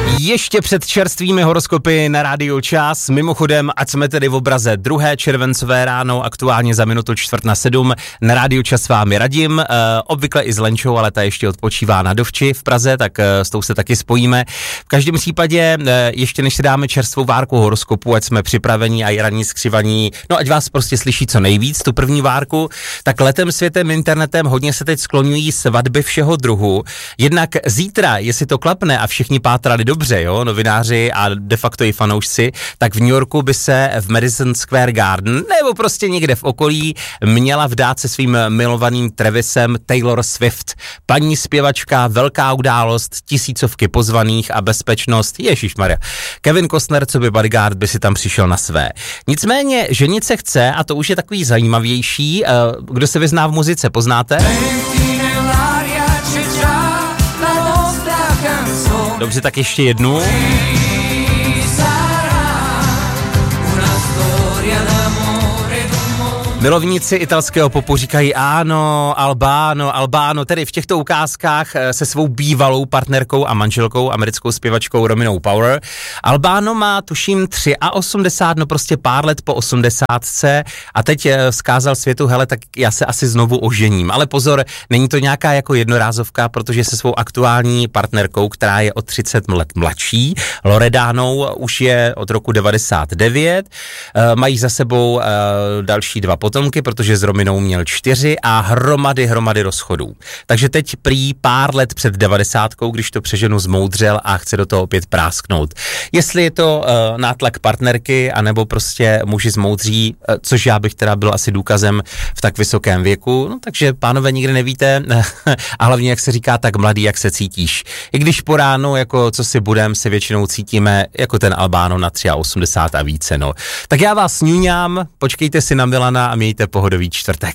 Ještě před čerstvými horoskopy na Rádiu Čas, mimochodem, ať jsme tedy v obraze 2. červencové ráno, aktuálně za minutu 6:45, na Rádiu Čas s vámi radím, obvykle i s Lenčou, ale ta ještě odpočívá na Dovči v Praze, tak s tou se taky spojíme. V každém případě, ještě než si dáme čerstvou várku horoskopu, ať jsme připraveni a i ranní skřivaní, no ať vás prostě slyší co nejvíc, tu první várku, tak letem, světem, internetem hodně se teď skloňují svatby všeho druhu. Jednak zítra, jestli to klapne a všichni pátrali dobře, jo, novináři a de facto i fanoušci, tak v New Yorku by se v Madison Square Garden nebo prostě někde v okolí měla vdát se svým milovaným Travisem Taylor Swift. Paní zpěvačka, velká událost, tisícovky pozvaných a bezpečnost, ježišmarja. Kevin Costner, co by bodyguard, by si tam přišel na své. Nicméně, ženit se chce, a to už je takový zajímavější, kdo se vyzná v muzice, poznáte? Dobře, tak ještě jednu. Milovníci italského popu říkají ano, Albano, tedy v těchto ukázkách se svou bývalou partnerkou a manželkou, americkou zpěvačkou Rominou Power. Albano má, tuším, 83, no prostě pár let po 80 a teď vzkázal světu, hele, tak já se asi znovu ožením. Ale pozor, není to nějaká jako jednorázovka, protože se svou aktuální partnerkou, která je o 30 let mladší, Loredanou, už je od roku 99, mají za sebou další 2 potomky, protože s Rominou měl 4 a hromady rozchodů. Takže teď prý pár let před 90, když to přeženu, zmoudřel a chce do toho opět prásknout. Jestli je to nátlak partnerky, anebo prostě muži zmoudří, což já bych teda byl asi důkazem v tak vysokém věku, no takže pánové nikdy nevíte a hlavně jak se říká, tak mladý, jak se cítíš. I když po ránu, jako co si budem, se většinou cítíme jako ten Albano na 83 a více, no. Tak já vás sňuňám, počkejte si na Milana a mějte pohodový čtvrtek.